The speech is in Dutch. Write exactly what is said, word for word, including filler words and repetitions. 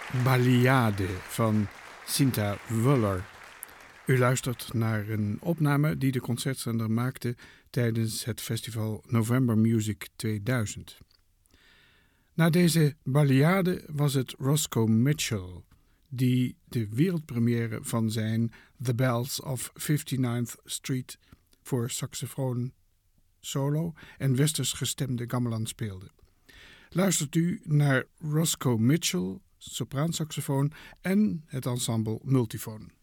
Baliade van Cinta Wuller. U luistert naar een opname die de concertzender maakte tijdens het festival November Music tweeduizend. Na deze Baliade was het Roscoe Mitchell die de wereldpremière van zijn The Bells of fifty-ninth Street voor saxofoon solo en westers gestemde gamelan speelde. Luistert u naar Roscoe Mitchell, sopraansaxofoon en het ensemble Multifoon.